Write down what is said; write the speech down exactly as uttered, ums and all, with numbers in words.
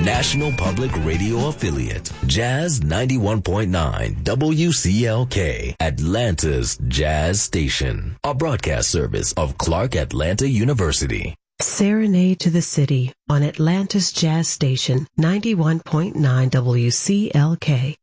National Public Radio affiliate, Jazz ninety-one point nine W C L K, Atlanta's Jazz Station, a broadcast service of Clark Atlanta University. Serenade to the City on Atlanta's Jazz Station, ninety-one point nine W C L K.